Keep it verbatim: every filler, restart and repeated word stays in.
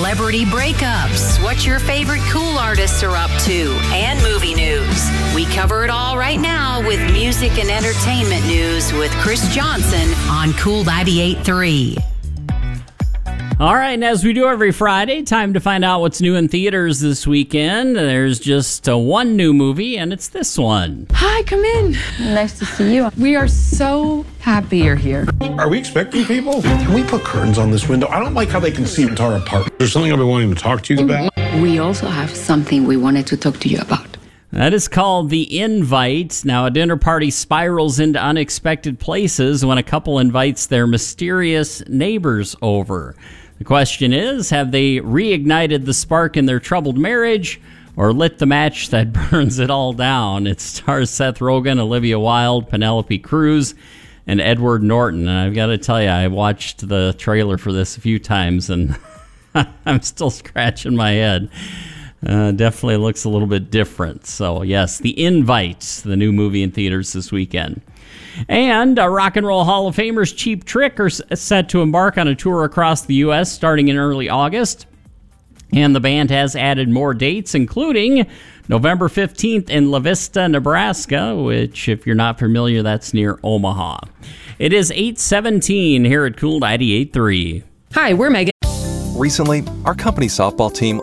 celebrity breakups, what your favorite cool artists are up to, and movie news. We cover it all right now with music and entertainment news with Chris Johnson on Cool ninety-eight point three. All right, and as we do every Friday, time to find out what's new in theaters this weekend. There's just uh, one new movie, and it's this one. Hi, come in. Nice to see you. We are so happy you're here. Are we expecting people? Can we put curtains on this window? I don't like how they can see into our apartment. There's something I've been wanting to talk to you about. We also have something we wanted to talk to you about. That is called The Invite. Now, a dinner party spirals into unexpected places when a couple invites their mysterious neighbors over. The question is, have they reignited the spark in their troubled marriage or lit the match that burns it all down? It stars Seth Rogen, Olivia Wilde, Penelope Cruz, and Edward Norton. And I've got to tell you, I watched the trailer for this a few times, and I'm still scratching my head. Uh, definitely looks a little bit different. So, yes, The Invite, the new movie in theaters this weekend. And uh, Rock and Roll Hall of Famers Cheap Trick are s- set to embark on a tour across the U S starting in early August. And the band has added more dates, including November fifteenth in La Vista, Nebraska, which, if you're not familiar, that's near Omaha. It is eight seventeen here at Cool ninety-eight point three. Hi, we're Megan. Recently, our company softball team